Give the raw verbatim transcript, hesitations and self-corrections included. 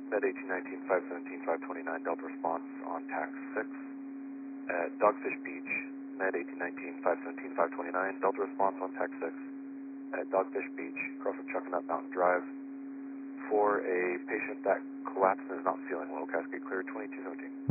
Med eighteen nineteen, five seventeen, five twenty-nine, Delta response on tax six. At Dogfish Beach, Med eighteen nineteen, five seventeen, five twenty-nine, Delta response on tax six. At Dogfish Beach, across from Chuckanut Mountain Drive, for a patient that collapsed and is not feeling well. Cascade clear, twenty-two seventeen.